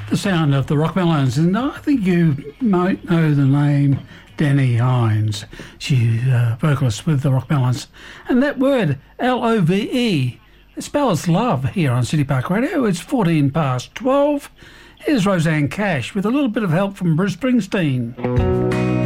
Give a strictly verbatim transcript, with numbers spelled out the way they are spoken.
The sound of the Rockmelons, and I think you might know the name Danny Hines. She's a vocalist with the Rockmelons. And that word, L O V E, it spells love here on City Park Radio. It's fourteen past twelve. Here's Rosanne Cash with a little bit of help from Bruce Springsteen.